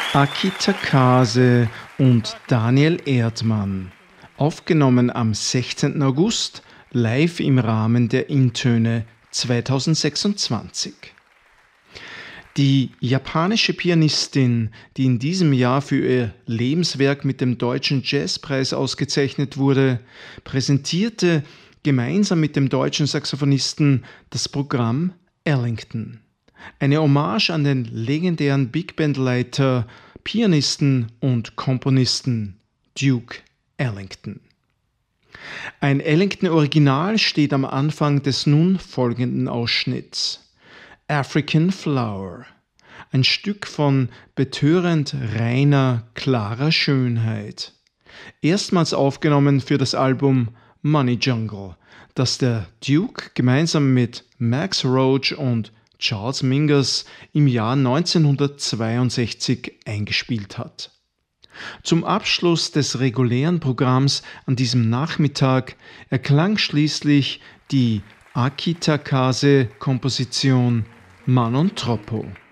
Aki Takase und Daniel Erdmann. Aufgenommen am 16. August, live im Rahmen der Intöne 2026. Die japanische Pianistin, die in diesem Jahr für ihr Lebenswerk mit dem Deutschen Jazzpreis ausgezeichnet wurde, präsentierte gemeinsam mit dem deutschen Saxophonisten das Programm Ellington. Eine Hommage an den legendären Big Band-Leiter, Pianisten und Komponisten Duke Ellington. Ein Ellington-Original steht am Anfang des nun folgenden Ausschnitts. African Flower, ein Stück von betörend reiner, klarer Schönheit. Erstmals aufgenommen für das Album Money Jungle, das der Duke gemeinsam mit Max Roach und Charles Mingus im Jahr 1962 eingespielt hat. Zum Abschluss des regulären Programms an diesem Nachmittag erklang schließlich die Aki Takase-Komposition Manon Troppo.